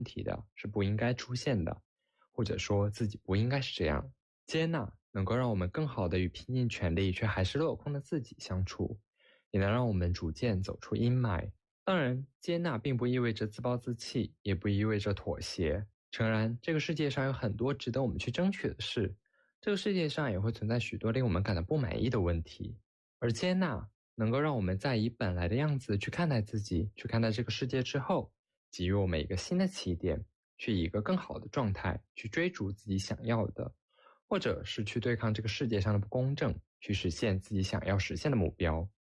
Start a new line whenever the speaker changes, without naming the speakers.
题的，是不应该出现的，或者说自己不应该是这样。接纳能够让我们更好地与拼尽全力却还是落空的自己相处，也能让我们逐渐走出阴霾。当然，接纳并不意味着自暴自弃，也不意味着妥协。诚然，这个世界上有很多值得我们去争取的事，这个世界上也会存在许多令我们感到不满意的问题，而接纳能够让我们在以本来的样子去看待自己，去看待这个世界之后，给予我们一个新的起点，去以一个更好的状态去追逐自己想要的，或者是去对抗这个世界上的不公正，去实现自己想要实现的目标。